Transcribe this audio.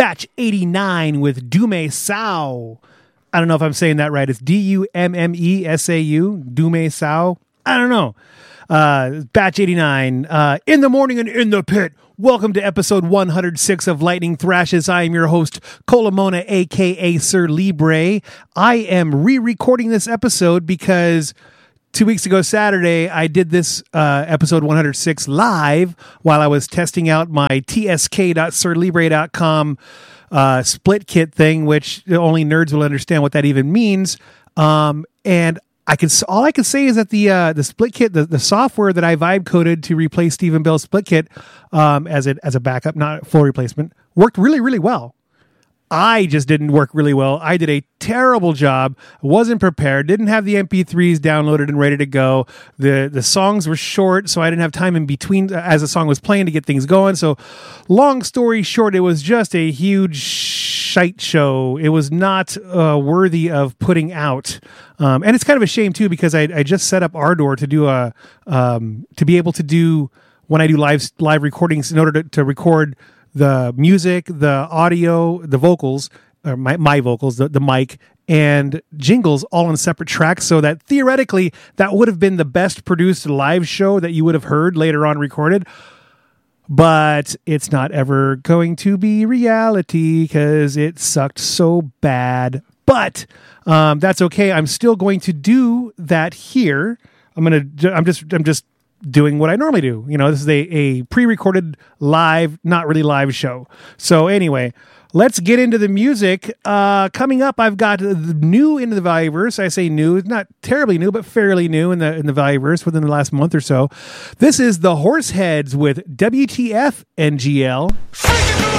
Batch 89 with Dume Sao. I don't know if I'm saying that right. It's Dummesau. Dume Sao. I don't know. Batch 89. In the morning and in the pit. Welcome to episode 106 of Lightning Thrashes. I am your host, Colamona, a.k.a. Sir Libre. I am re-recording this episode because 2 weeks ago Saturday, I did this episode 106 live while I was testing out my tsk.sirlibre.com split kit thing, which only nerds will understand what that even means. And all I can say is that the split kit, the software that I vibe coded to replace Stephen Bell's split kit as a backup, not full replacement, worked really, really well. I just didn't work really well. I did a terrible job. Wasn't prepared. Didn't have the MP3s downloaded and ready to go. The songs were short, so I didn't have time in between as the song was playing to get things going. So long story short, it was just a huge shite show. It was not worthy of putting out. And it's kind of a shame too, because I just set up Ardor to do to be able to do when I do live recordings in order to record the music, the audio, the vocals, or my vocals, the mic, and jingles all on separate tracks, so that theoretically that would have been the best produced live show that you would have heard later on recorded. But it's not ever going to be reality because it sucked so bad. But that's okay. I'm still going to do that here. I'm just doing what I normally do. You know, this is a pre-recorded live, not really live show. So anyway, let's get into the music. Coming up, I've got new into the Valueverse. I say new, not terribly new, but fairly new in the Valueverse within the last month or so. This is the Horseheads with WTF NGL.